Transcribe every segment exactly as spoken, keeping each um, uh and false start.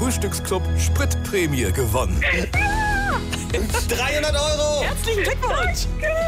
Frühstücksclub Spritprämie gewonnen. dreihundert Euro! Herzlichen Glückwunsch!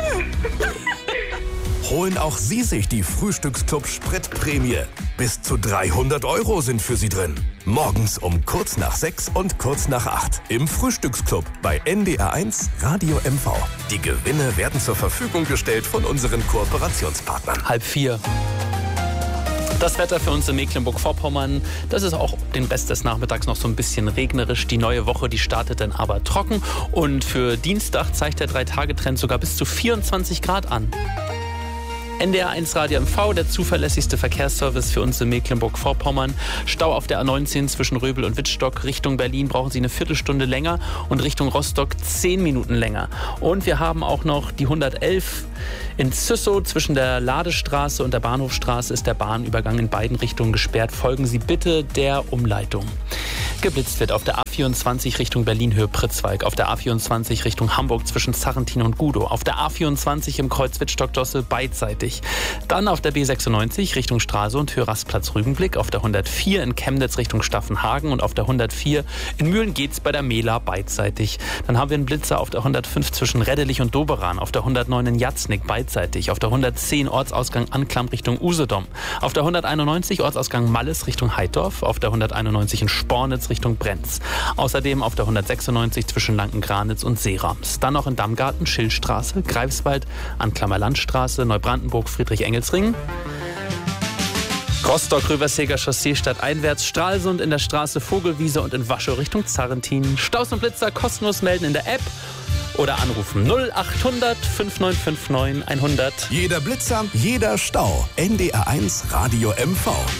Holen auch Sie sich die Frühstücksclub Spritprämie. Bis zu dreihundert Euro sind für Sie drin. Morgens um kurz nach sechs und kurz nach acht im Frühstücksclub bei N D R eins Radio M V. Die Gewinne werden zur Verfügung gestellt von unseren Kooperationspartnern. Halb vier. Das Wetter für uns in Mecklenburg-Vorpommern, das ist auch den Rest des Nachmittags noch so ein bisschen regnerisch. Die neue Woche, die startet dann aber trocken. Und für Dienstag zeigt der Drei-Tage-Trend sogar bis zu vierundzwanzig Grad an. N D R eins Radio M V, der zuverlässigste Verkehrsservice für uns in Mecklenburg-Vorpommern. Stau auf der A neunzehn zwischen Röbel und Wittstock. Richtung Berlin brauchen Sie eine Viertelstunde länger und Richtung Rostock zehn Minuten länger. Und wir haben auch noch die hundertelf in Züssow. Zwischen der Ladestraße und der Bahnhofstraße ist der Bahnübergang in beiden Richtungen gesperrt. Folgen Sie bitte der Umleitung. Geblitzt wird auf der A vierundzwanzig Richtung Berlin-Höhe Pritzwalk, auf der A vierundzwanzig Richtung Hamburg zwischen Zarrentin und Gudow, auf der A vierundzwanzig im Kreuz Wittstock-Dosse beidseitig. Dann auf der B sechsundneunzig Richtung Stralsund, Höhe Rastplatz-Rügenblick, auf der hundertvier in Chemnitz Richtung Staffenhagen und auf der hundertvier in Mühlen-Gehtz bei der Mela beidseitig. Dann haben wir einen Blitzer auf der hundertfünf zwischen Reddelich und Doberan, auf der hundertneun in Jatznick beidseitig, auf der hundertzehn Ortsausgang Anklam Richtung Usedom, auf der hunderteinundneunzig Ortsausgang Malles Richtung Heidorf, auf der hunderteinundneunzig in Spornitz Richtung Brenz. Außerdem auf der hundertsechsundneunzig zwischen Lanken-Granitz und Seerams. Dann noch in Dammgarten, Schillstraße, Greifswald, Anklammer Landstraße, Neubrandenburg, Friedrich-Engelsring. Rostock, Röverseger Chaussee stadteinwärts, Stralsund in der Straße Vogelwiese und in Waschow Richtung Zarrentin. Staus und Blitzer kostenlos melden in der App oder anrufen null achthundert fünf neun fünf neun hundert. Jeder Blitzer, jeder Stau. N D R eins Radio M V.